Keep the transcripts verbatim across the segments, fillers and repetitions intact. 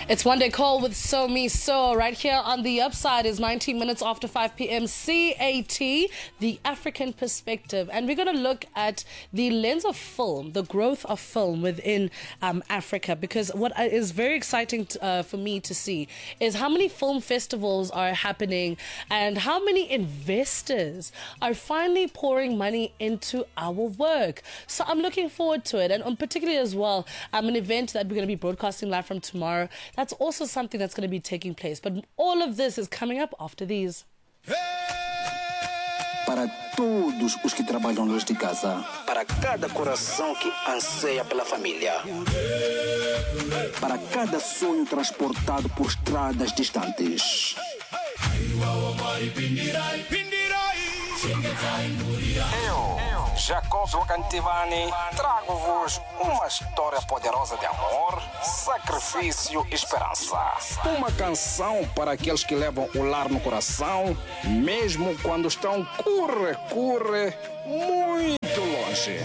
It's One Day Call with So Me So. Right here on the upside is nineteen minutes after five p.m. C A T, the African perspective. And we're going to look at the lens of film, the growth of film within um, Africa. Because what is very exciting to, uh, for me to see is how many film festivals are happening and how many investors are finally pouring money into our work. So I'm looking forward to it. And um, particularly as well, um, an event that we're going to be broadcasting live from tomorrow. That's also something that's going to be taking place. But all of this is coming up after these. Para todos os que trabalham longe de casa. Para cada coração que anseia pela família. Para cada sonho transportado por estradas distantes. Eu, Jacob Wakantivani, trago-vos uma história poderosa de amor, sacrifício e esperança. Uma canção para aqueles que levam o lar no coração, mesmo quando estão curre, curre, muito longe.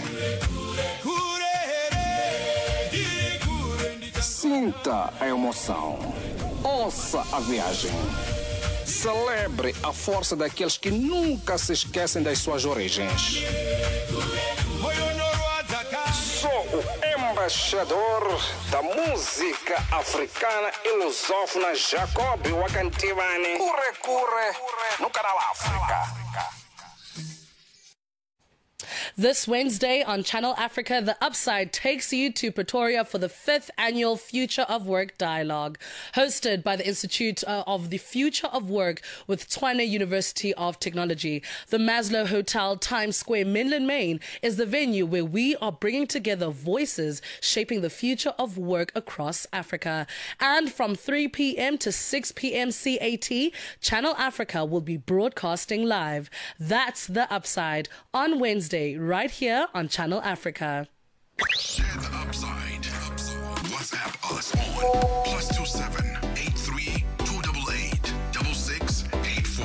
Sinta a emoção. Ouça a viagem. Celebre a força daqueles que nunca se esquecem das suas origens. Sou o embaixador da música africana e lusófona Jacob Wakantivani. Curre, curre, no canal África. This Wednesday on Channel Africa, The Upside takes you to Pretoria for the fifth annual Future of Work Dialogue, hosted by the Institute uh, of the Future of Work with Tshwane University of Technology. The Maslow Hotel, Times Square, Menlyn, Maine, is the venue where we are bringing together voices shaping the future of work across Africa. And from three p.m. to six p.m. C A T, Channel Africa will be broadcasting live. That's The Upside on Wednesday, right here on Channel Africa. Share the upside. WhatsApp us on plus two seven eight three two eight eight double six eight four.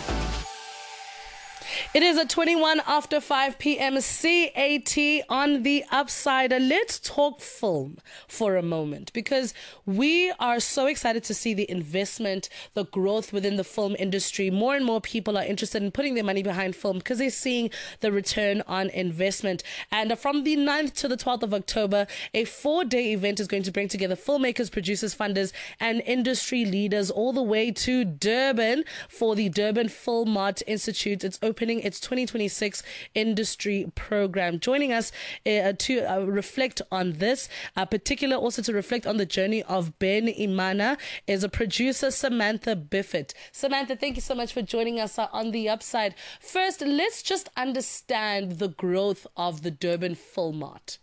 It is at twenty-one after five p.m. C A T on the upside. Let's talk film for a moment, because we are so excited to see the investment, the growth within the film industry. More and more people are interested in putting their money behind film because they're seeing the return on investment. And from the ninth to the twelfth of October, a four-day event is going to bring together filmmakers, producers, funders, and industry leaders all the way to Durban for the Durban Film Mart Institute. It's opening its twenty twenty-six industry program. Joining us uh, to uh, reflect on this, uh, particular also to reflect on the journey of Ben Imana, is a producer, Samantha Biffett. Samantha, thank you so much for joining us uh, on the upside. First, let's just understand the growth of the Durban Film Mart.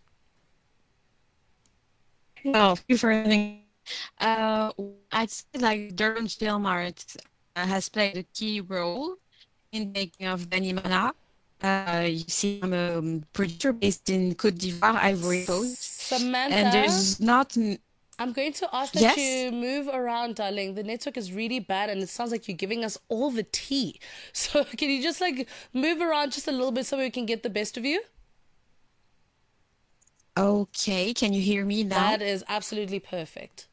Well, thank you for having. Uh, I'd say like Durban Film Art uh, has played a key role in the making of Ben Imana. Uh, you see, I'm a producer based in Côte d'Ivoire, Ivory Coast. Samantha, and there's not. I'm going to ask that Yes? you move around, darling. The network is really bad and it sounds like you're giving us all the tea. So can you just like move around just a little bit so we can get the best of you? Okay, can you hear me now? That is absolutely perfect.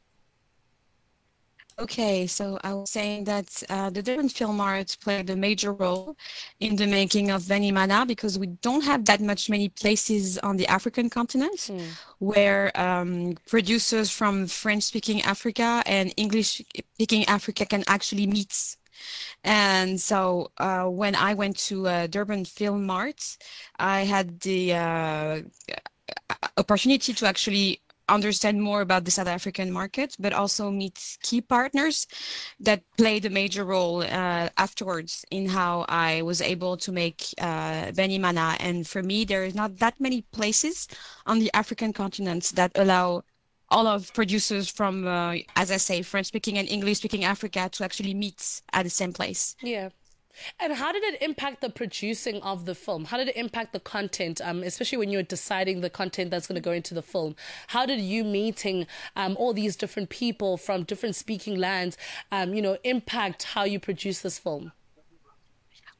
Okay, so I was saying that uh, the Durban Film Art played a major role in the making of Ben Imana, because we don't have that much many places on the African continent Mm. where um, producers from French-speaking Africa and English-speaking Africa can actually meet. And so uh, when I went to uh, Durban Film Mart, I had the uh, opportunity to actually understand more about the South African market, but also meet key partners that played a major role uh, afterwards in how I was able to make uh, Ben Imana. And for me, there is not that many places on the African continent that allow all of producers from, uh, as I say, French-speaking and English-speaking Africa to actually meet at the same place. Yeah. And how did it impact the producing of the film? How did it impact the content, um, especially when you're deciding the content that's going to go into the film? How did you meeting um, all these different people from different speaking lands, um, you know, impact how you produce this film?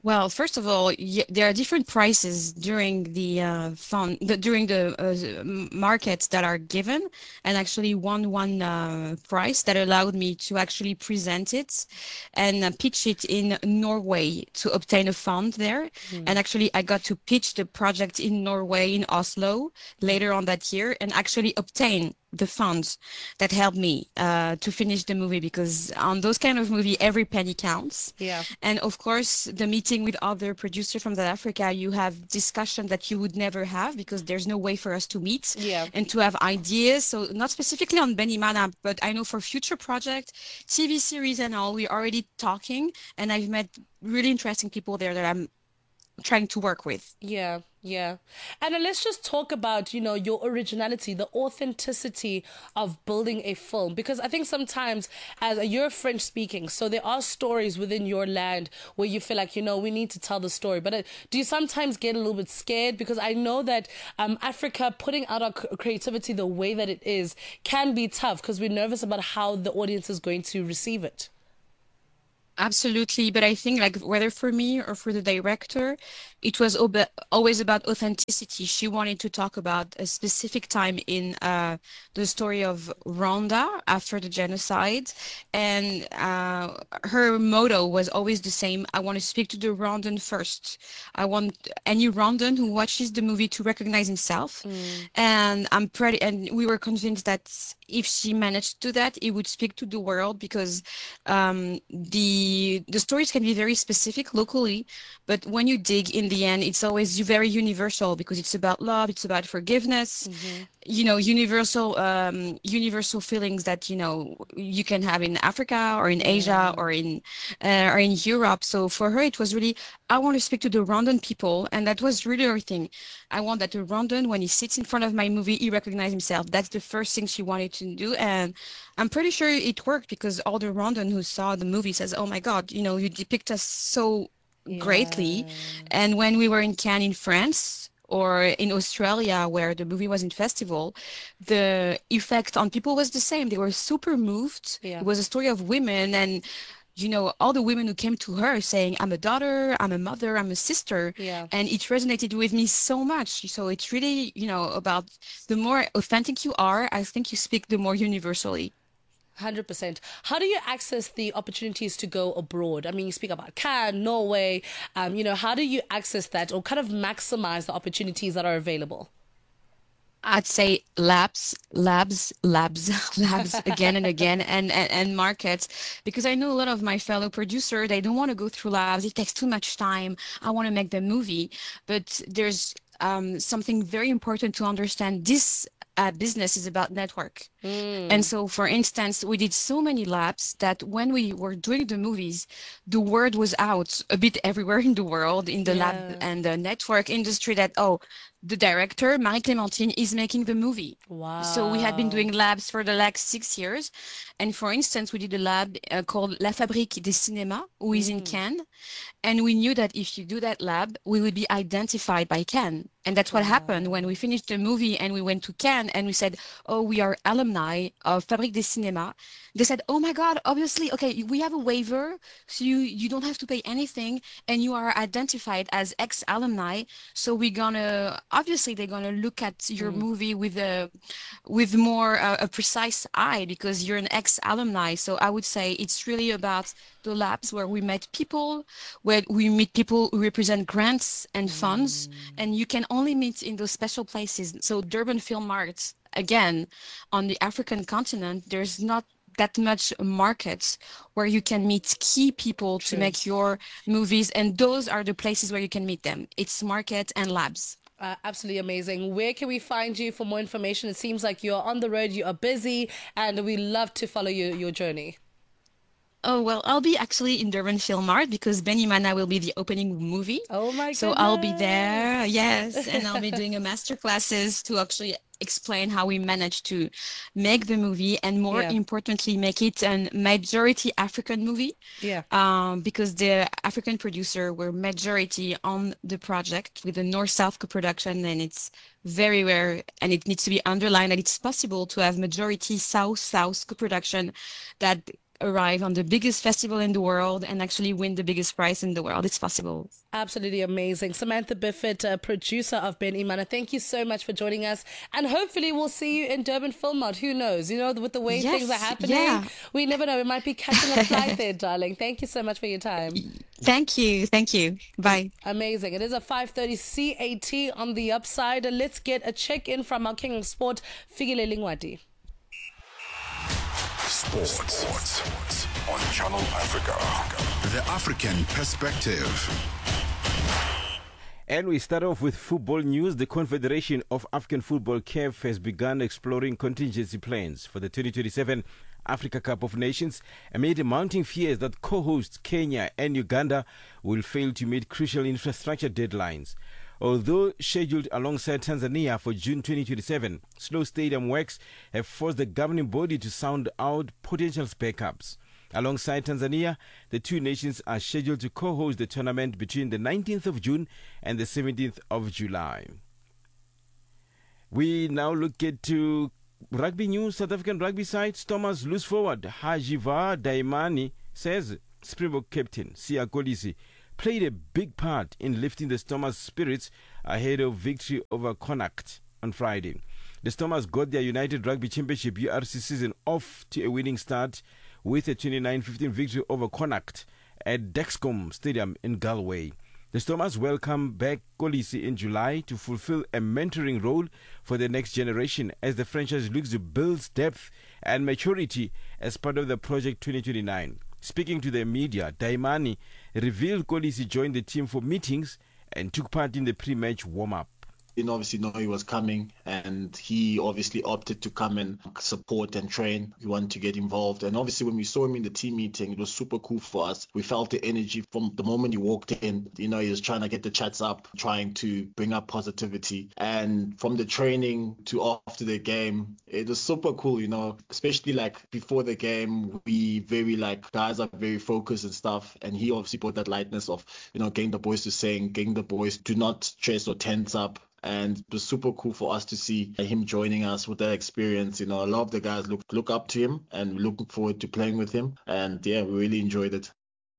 Well, first of all, y there are different prices during the uh, fund, the, during the uh, m- markets that are given, and actually won one uh, prize that allowed me to actually present it and uh, pitch it in Norway to obtain a fund there. And actually, I got to pitch the project in Norway, in Oslo, later on that year, and actually obtain the funds that helped me uh, to finish the movie, because on those kind of movie, every penny counts. Yeah. And of course, the meeting with other producers from South Africa, you have discussion that you would never have because there's no way for us to meet Yeah. and to have ideas. So not specifically on Benimana, but I know for future project, T V series and all, we're already talking, and I've met really interesting people there that I'm trying to work with. Yeah, yeah. And then let's just talk about, you know, your originality, the authenticity of building a film. Because I think sometimes, as you're French speaking, so there are stories within your land where you feel like, you know, we need to tell the story. But uh, do you sometimes get a little bit scared? Because I know that um, Africa, putting out our c- creativity the way that it is, can be tough because we're nervous about how the audience is going to receive it. Absolutely, but I think like whether for me or for the director, it was ob- always about authenticity. She wanted to talk about a specific time in uh, the story of Rwanda after the genocide, and uh, her motto was always the same: I want to speak to the Rwandan first. I want any Rwandan who watches the movie to recognize himself, and I'm pretty. And we were convinced that if she managed to do that, it would speak to the world, because um, the the stories can be very specific locally, but when you dig, in the end, it's always very universal because it's about love, it's about forgiveness, you know, universal um, universal feelings that, you know, you can have in Africa or in Asia or in uh, or in Europe. So for her, it was really, I want to speak to the Rwandan people, and that was really her thing. I want that the Rwandan, when he sits in front of my movie, he recognizes himself. That's the first thing she wanted to do, and I'm pretty sure it worked because all the Rwandan who saw the movie says, "Oh my God, you know, you depict us so greatly." And when we were in Cannes in France or in Australia, where the movie was in festival, the effect on people was the same. They were super moved. Yeah. It was a story of women, and you know, all the women who came to her saying, I'm a daughter, I'm a mother, I'm a sister. Yeah. And it resonated with me so much. So it's really, you know, about the more authentic you are, I think you speak the more universally. one hundred percent. How do you access the opportunities to go abroad? I mean, you speak about Cannes, Norway. Um, you know, how do you access that or kind of maximize the opportunities that are available? I'd say labs, labs, labs, labs again and again, and, and, and markets, because I know a lot of my fellow producers, they don't want to go through labs. It takes too much time. I want to make the movie. But there's um, something very important to understand. This uh, business is about network. And so, for instance, we did so many labs that when we were doing the movies, the word was out a bit everywhere in the world, in the Yeah. lab and the network industry, that, oh, the director, Marie-Clémentine, is making the movie. Wow. So we had been doing labs for the last six years. And for instance, we did a lab uh, called La Fabrique des Cinémas, who is in Cannes. And we knew that if you do that lab, we would be identified by Cannes. And that's what happened when we finished the movie and we went to Cannes and we said, oh, we are alumni of Fabrique des Cinémas. They said, oh my God, obviously, okay, we have a waiver, so you, you don't have to pay anything, and you are identified as ex-alumni. So we're gonna, obviously, they're gonna look at your movie with a, with more uh, a precise eye because you're an ex-alumni. So I would say it's really about the labs where we met people, where we meet people who represent grants and funds, and you can only meet in those special places. So Durban Film Mart, again, on the African continent, there's not that much markets where you can meet key people to True. make your movies, and those are the places where you can meet them. It's market and labs. Uh, absolutely amazing. Where can we find you for more information? It seems like you're on the road, you are busy, and we love to follow you, your journey. Oh, well, I'll be actually in Durban Film Art because Benimana will be the opening movie. Oh my So I'll be there, yes, and I'll be doing a master classes to actually explain how we managed to make the movie, and more Yeah. importantly, make it a majority African movie. Yeah. Um, because the African producer were majority on the project with the North-South co-production, and it's very rare, and it needs to be underlined that it's possible to have majority South-South co-production that arrive on the biggest festival in the world and actually win the biggest prize in the world. It's possible. Absolutely amazing. Samantha Biffett, uh, producer of Ben Imana, thank you so much for joining us. And hopefully we'll see you in Durban Film Mart. Who knows? You know, with the way Yes, things are happening, yeah. we never know. We might be catching a flight there, darling. Thank you so much for your time. Thank you. Thank you. Bye. Amazing. It is a five thirty C A T on the upside. Let's get a check-in from our king of sport, Fikile Lingwati. Sports, Sports on Channel Africa. The African perspective. And we start off with football news. The Confederation of African Football, C A F, has begun exploring contingency plans for the twenty twenty-seven Africa Cup of Nations amid mounting fears that co-hosts Kenya and Uganda will fail to meet crucial infrastructure deadlines. Although scheduled alongside Tanzania for June twenty twenty-seven, slow stadium works have forced the governing body to sound out potential backups. Alongside Tanzania, the two nations are scheduled to co-host the tournament between the nineteenth of June and the seventeenth of July. We now look at to rugby news. South African rugby side, Stormers loose forward Hajiva Daimani says Springbok captain Siya Kolisi played a big part in lifting the Stormers' spirits ahead of victory over Connacht on Friday. The Stormers got their United Rugby Championship U R C season off to a winning start with a twenty-nine fifteen victory over Connacht at Dexcom Stadium in Galway. The Stormers welcome back Kolisi in July to fulfill a mentoring role for the next generation as the franchise looks to build depth and maturity as part of the Project twenty twenty-nine. Speaking to the media, Daimani revealed Kolisi joined the team for meetings and took part in the pre-match warm-up. Didn't obviously know he was coming, and he obviously opted to come and support and train. He wanted to get involved, and obviously when we saw him in the team meeting, it was super cool for us. We felt the energy from the moment he walked in. You know, he was trying to get the chats up, trying to bring up positivity, and from the training to after the game, it was super cool. You know, especially like before the game, we very like guys are very focused and stuff, and he obviously brought that lightness of, you know, getting the boys to sing, getting the boys to not stress or tense up. And it was super cool for us to see him joining us with that experience. You know, a lot of the guys look look up to him and looking forward to playing with him. And yeah, we really enjoyed it.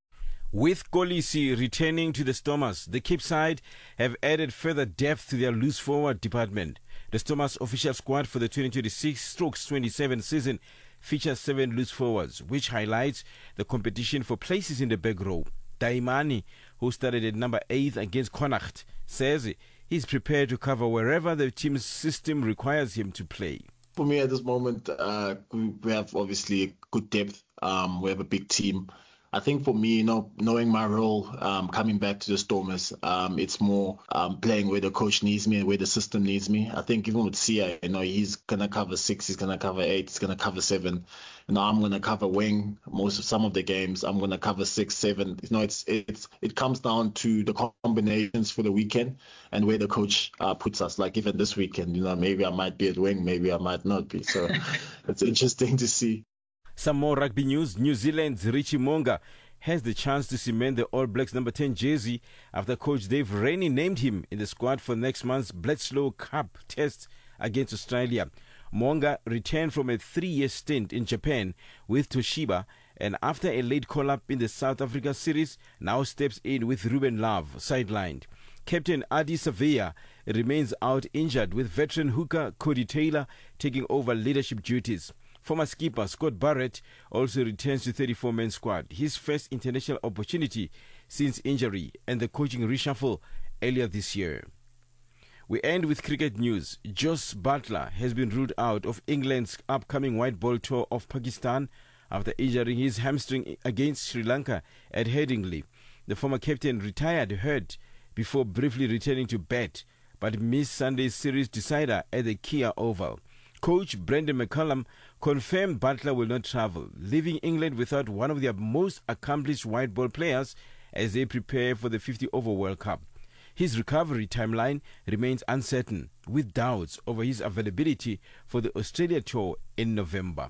With Kolisi returning to the Stormers, the Cape side have added further depth to their loose forward department. The Stormers official squad for the twenty twenty-six twenty-seven season features seven loose forwards, which highlights the competition for places in the back row. Daimani, who started at number eight against Connacht, says he's prepared to cover wherever the team's system requires him to play. For me at this moment, uh, we have obviously good depth. Um, we have a big team. I think for me, you know, knowing my role, um, coming back to the Stormers, um, it's more um, playing where the coach needs me and where the system needs me. I think even with Sia, you know, he's gonna cover six, he's gonna cover eight, he's gonna cover seven. You know, I'm gonna cover wing most of some of the games. I'm gonna cover six, seven. You know, it's it's it comes down to the combinations for the weekend and where the coach uh, puts us. Like even this weekend, you know, maybe I might be at wing, maybe I might not be. So it's interesting to see. Some more rugby news. New Zealand's Richie Mo'unga has the chance to cement the All Blacks number ten jersey after coach Dave Rennie named him in the squad for next month's Bledisloe Cup test against Australia. Mo'unga returned from a three-year stint in Japan with Toshiba, and after a late call-up in the South Africa series, now steps in with Ruben Love sidelined. Captain Adi Savea remains out injured, with veteran hooker Cody Taylor taking over leadership duties. Former skipper Scott Barrett also returns to thirty-four man squad, his first international opportunity since injury and the coaching reshuffle earlier this year. We end with cricket news. Jos Buttler has been ruled out of England's upcoming white ball tour of Pakistan after injuring his hamstring against Sri Lanka at Headingley. The former captain retired hurt before briefly returning to bat, but missed Sunday's series decider at the Kia Oval. Coach Brendan McCullum confirmed Buttler will not travel, leaving England without one of their most accomplished white ball players as they prepare for the fifty over World Cup. His recovery timeline remains uncertain, with doubts over his availability for the Australia tour in November.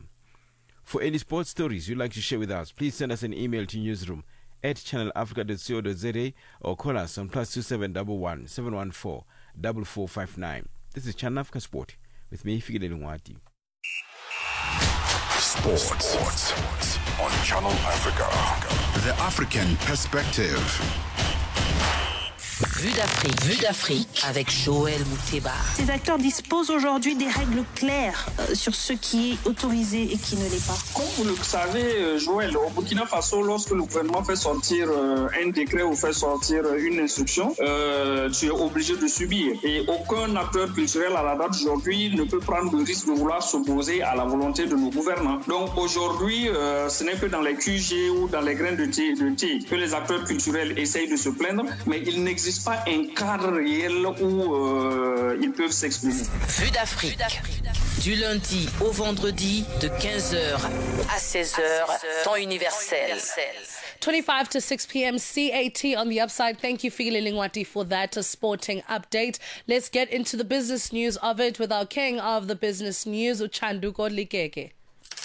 For any sports stories you'd like to share with us, please send us an email to newsroom at channel africa dot co dot za or call us on plus two seven one one seven one four four four five nine. This is Channel Africa Sport with me, Fikile Lingwati. Sports. Sports. on Channel Africa. The African Perspective. Vue d'Afrique, Vue d'Afrique avec Joël Mouteba. Ces acteurs disposent aujourd'hui des règles claires euh, sur ce qui est autorisé et qui ne l'est pas. Comme vous le savez, Joël, au Burkina Faso, lorsque le gouvernement fait sortir euh, un décret ou fait sortir une instruction, euh, tu es obligé de subir. Et aucun acteur culturel à la date d'aujourd'hui ne peut prendre le risque de vouloir s'opposer à la volonté de nos gouvernants. Donc aujourd'hui, euh, ce n'est que dans les Q G ou dans les grains de thé, de thé que les acteurs culturels essayent de se plaindre, mais il n'existe pas un cadre réel où euh, ils peuvent s'exprimer. Vue d'Afrique. Du lundi au vendredi de quinze heures à seize heures, temps universel. twenty-five to six p.m. C A T on the upside. Thank you, Fili Lingwati, for that uh, sporting update. Let's get into the business news of it with our king of the business news, Uchanduko Likeke.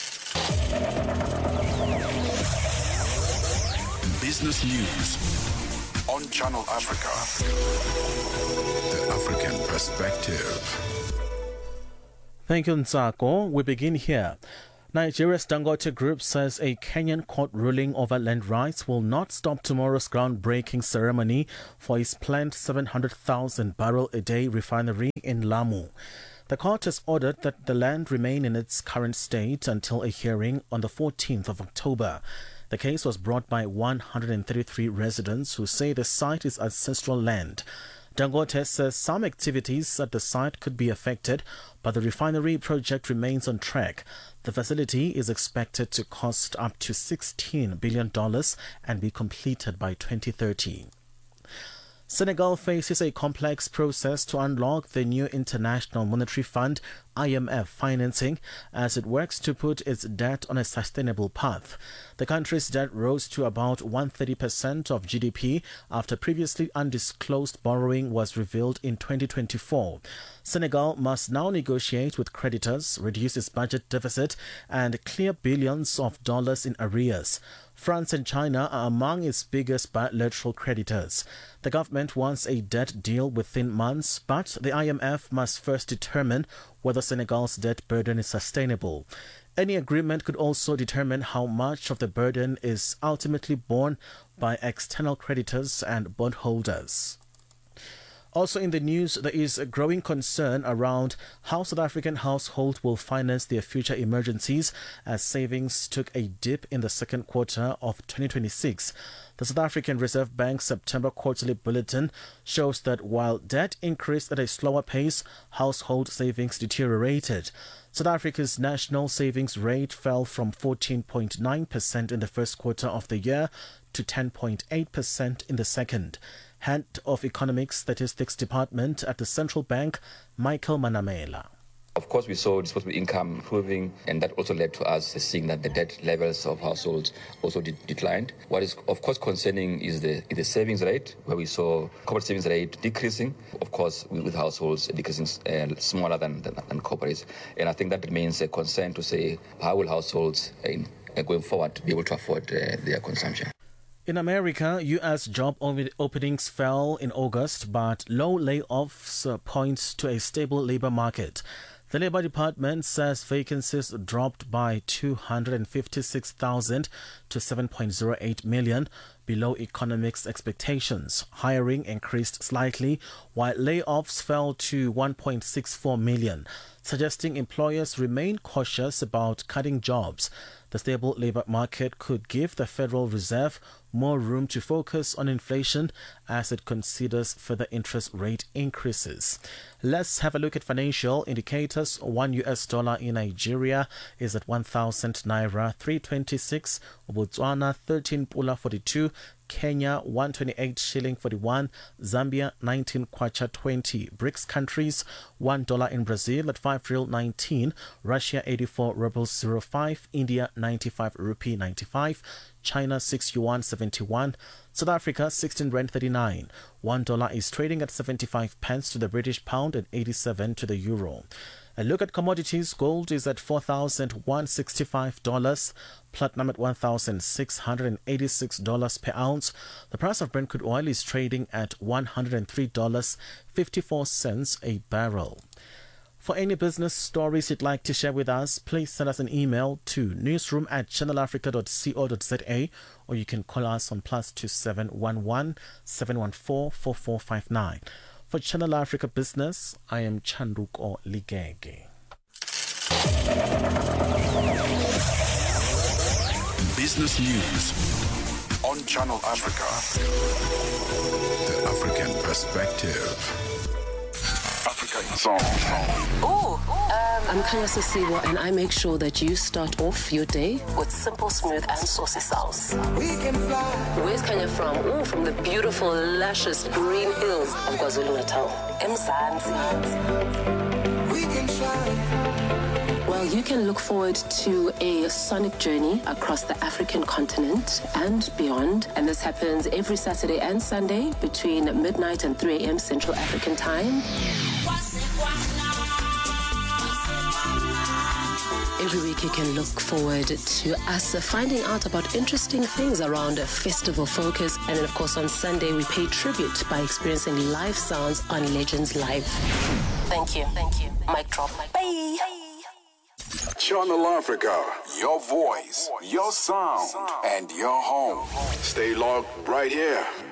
Business News on Channel Africa. The African Perspective. Thank you, Nsako. We begin here. Nigeria's Dangote Group says a Kenyan court ruling over land rights will not stop tomorrow's groundbreaking ceremony for its planned seven hundred thousand barrel a day refinery in Lamu. The court has ordered that the land remain in its current state until a hearing on the fourteenth of October. The case was brought by one hundred thirty-three residents who say the site is ancestral land. Dangote says some activities at the site could be affected, but the refinery project remains on track. The facility is expected to cost up to sixteen billion dollars and be completed by twenty thirty. Senegal faces a complex process to unlock the new International Monetary Fund I M F financing as it works to put its debt on a sustainable path. The country's debt rose to about one hundred thirty percent of G D P after previously undisclosed borrowing was revealed in twenty twenty-four. Senegal must now negotiate with creditors, reduce its budget deficit, and clear billions of dollars in arrears. France and China are among its biggest bilateral creditors. The government wants a debt deal within months, but the I M F must first determine whether Senegal's debt burden is sustainable. Any agreement could also determine how much of the burden is ultimately borne by external creditors and bondholders. Also in the news, there is a growing concern around how South African households will finance their future emergencies as savings took a dip in the second quarter of twenty twenty-six. The South African Reserve Bank's September quarterly bulletin shows that while debt increased at a slower pace, household savings deteriorated. South Africa's national savings rate fell from fourteen point nine percent in the first quarter of the year to ten point eight percent in the second. Head of Economic Statistics Department at the Central Bank, Michael Manamela. Of course, we saw disposable income improving, and that also led to us seeing that the debt levels of households also de- declined. What is, of course, concerning is the, is the savings rate, where we saw corporate savings rate decreasing, of course, with, with households decreasing uh, smaller than, than, than corporates. And I think that remains a concern to say how will households uh, in, uh, going forward be able to afford uh, their consumption. In America, U S job openings fell in August, but low layoffs uh, points to a stable labor market. The Labor Department says vacancies dropped by two hundred fifty-six thousand to seven point zero eight million, below economics' expectations. Hiring increased slightly, while layoffs fell to one point six four million, suggesting employers remain cautious about cutting jobs. The stable labor market could give the Federal Reserve more room to focus on inflation as it considers further interest rate increases. Let's have a look at financial indicators. One U S dollar in Nigeria is at one thousand naira three twenty-six, Botswana thirteen pula forty-two, Kenya one twenty-eight shilling forty-one, Zambia nineteen kwacha twenty. BRICS countries one dollar in Brazil at five real nineteen, Russia eighty-four rubles zero five, India ninety-five rupee ninety-five, China six yuan seventy-one, South Africa sixteen rand thirty-nine. One dollar is trading at seventy-five pence to the British pound and eighty-seven to the euro. A look at commodities. Gold is at four thousand one hundred sixty-five dollars, platinum at one thousand six hundred eighty-six dollars per ounce. The price of Brent crude oil is trading at one hundred three dollars and fifty-four cents a barrel. For any business stories you'd like to share with us, please send us an email to newsroom at channel africa dot co dot za, or you can call us on plus two seven one one seven one four four four five nine. For Channel Africa Business, I am Chanduko Ligege. Business news on Channel Africa. The African perspective. African song. Oh, um, I'm Kanya Sisiwa, and I make sure that you start off your day with simple, smooth, and saucy sounds. We can fly. Where's Kanya from? Oh, from the beautiful, luscious green hills of KwaZulu-Natal. Mzansi. We can fly. Well, you can look forward to a sonic journey across the African continent and beyond. And this happens every Saturday and Sunday between midnight and three a.m. Central African Time. Every week you can look forward to us finding out about interesting things around Festival Focus. And then, of course, on Sunday, we pay tribute by experiencing live sounds on Legends Live. Thank you. Thank you. Mic drop. Bye. Channel Africa, your voice, your sound, and your home. Stay logged right here.